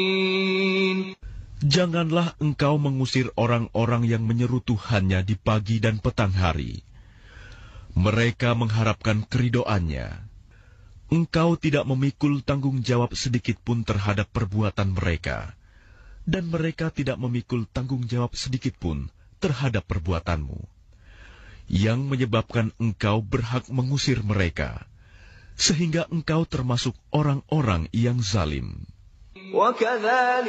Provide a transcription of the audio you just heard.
Janganlah engkau mengusir orang-orang yang menyeru Tuhannya di pagi dan petang hari. Mereka mengharapkan keridoannya. Engkau tidak memikul tanggung jawab sedikit pun terhadap perbuatan mereka, dan mereka tidak memikul tanggung jawab sedikit pun terhadap perbuatanmu, yang menyebabkan engkau berhak mengusir mereka, sehingga engkau termasuk orang-orang yang zalim.